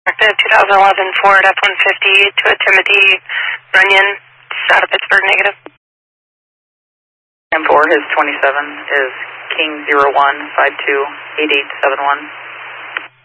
Active 2011 Ford F-150 to a Timothy Runyon, out of Pittsburgh, negative. M4, his 27 is King 01528871.